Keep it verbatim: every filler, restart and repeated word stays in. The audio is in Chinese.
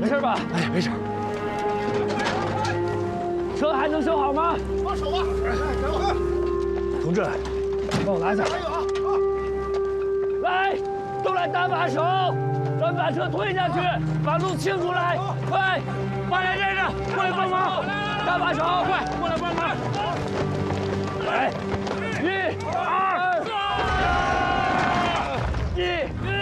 没事吧？ 哎，没事。 车还能修好吗？ 放手吧！来，给我。 同志，帮我拿一下。 还有啊！ 来，都来搭把手，咱们把车推下去，把路清出来。快，八连这个，过来帮忙，搭把手，快，过来帮忙。来，一、二、三，一。